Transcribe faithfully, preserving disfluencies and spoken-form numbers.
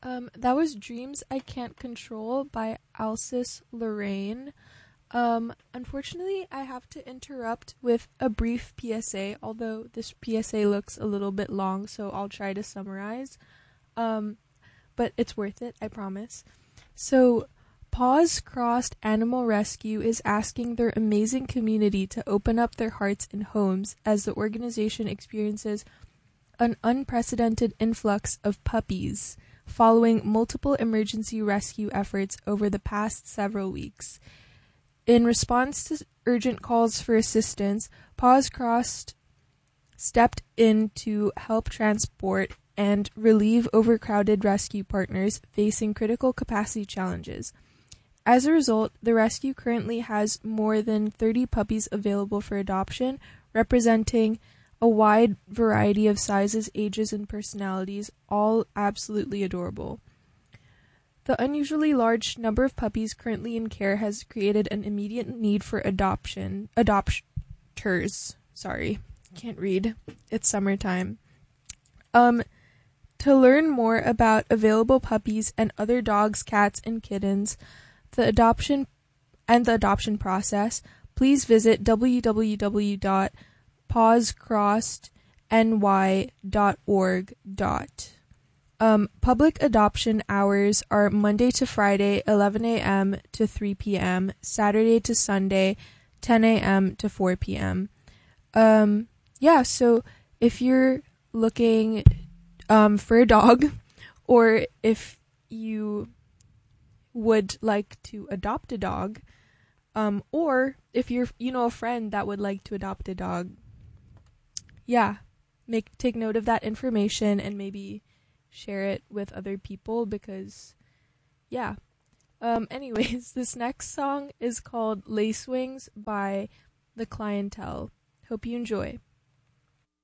Um, that was Dreams I Can't Control by Alsis Lorraine. Um, unfortunately, I have to interrupt with a brief P S A, although this P S A looks a little bit long, so I'll try to summarize. Um, but it's worth it, I promise. So, Paws Crossed Animal Rescue is asking their amazing community to open up their hearts and homes as the organization experiences an unprecedented influx of puppies following multiple emergency rescue efforts over the past several weeks. In response to urgent calls for assistance, Paws Crossed stepped in to help transport and relieve overcrowded rescue partners facing critical capacity challenges. As a result, the rescue currently has more than thirty puppies available for adoption, representing a wide variety of sizes, ages, and personalities, all absolutely adorable. The unusually large number of puppies currently in care has created an immediate need for adoption. Adopters. Sorry, can't read. It's summertime. Um, to learn more about available puppies and other dogs, cats, and kittens, the adoption and the adoption process, please visit w w w dot paws crossed n y dot org. Um, public adoption hours are Monday to Friday, eleven a.m. to three p.m., Saturday to Sunday, ten a.m. to four p.m. Um, yeah, so if you're looking um, for a dog, or if you would like to adopt a dog, um, or if you're, you know, a friend that would like to adopt a dog, yeah, make take note of that information and maybe share it with other people because, yeah. Um, anyways, this next song is called Lace Wings by The Clientele. Hope you enjoy.